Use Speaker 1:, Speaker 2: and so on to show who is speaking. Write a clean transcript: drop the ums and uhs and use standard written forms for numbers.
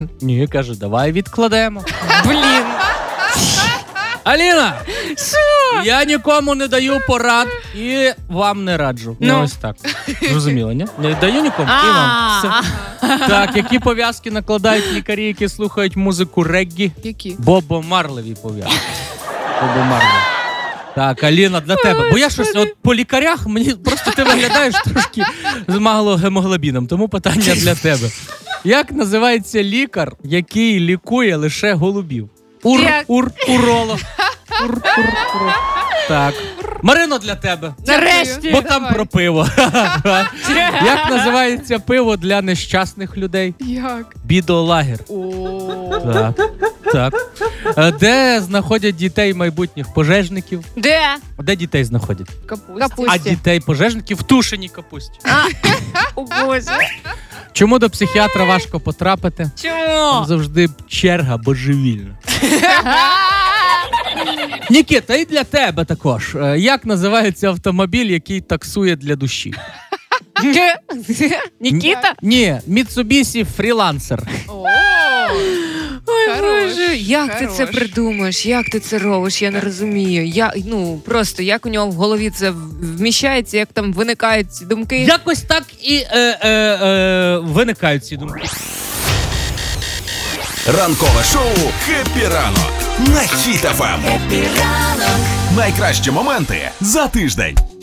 Speaker 1: Ні, каже, давай відкладемо.
Speaker 2: Блін.
Speaker 1: Аліна! Що? Я нікому не даю порад і вам не раджу.
Speaker 2: Ну.
Speaker 1: Ось так. Зрозуміло, ні? Не даю нікому і вам. Все. Так, які пов'язки накладають лікарі, які слухають музику реггі?
Speaker 3: Які?
Speaker 1: Бобо Марлеві пов'язки. Бобо Марлеві. Так, Аліна, для тебе. Бо я щось от по лікарях, мені просто ти виглядаєш трошки з маглогемоглобіном, тому питання для тебе. Як називається лікар, який лікує лише голубів? Уролог. Ур. Так. Марино, для тебе.
Speaker 2: Нарешті.
Speaker 1: Бо там про пиво. Як називається пиво для нещасних людей?
Speaker 3: Як?
Speaker 1: Бідолагер. Так. Де знаходять дітей майбутніх пожежників?
Speaker 2: Де?
Speaker 1: Де дітей знаходять?
Speaker 3: Капусті.
Speaker 1: А дітей пожежників в тушеній капусті.
Speaker 2: О, Боже.
Speaker 1: Чому до психіатра важко потрапити? Там
Speaker 2: Чому?
Speaker 1: завжди черга божевільна. Нікіта, і для тебе також. Як називається автомобіль, який таксує для душі?
Speaker 2: Нікіта?
Speaker 1: Ні, Mitsubishi Freelancer.
Speaker 3: О,
Speaker 2: Ой,
Speaker 3: Хорош,
Speaker 2: Боже, як ти це
Speaker 3: хорош.
Speaker 2: придумаєш? Як ти це робиш? Я не розумію. Просто як у нього в голові це вміщається, як там виникають ці думки.
Speaker 1: Якось так і виникають ці думки.
Speaker 4: Ранкове шоу «Хеппі ранок» на Хіт FM. Найкращі моменти за тиждень.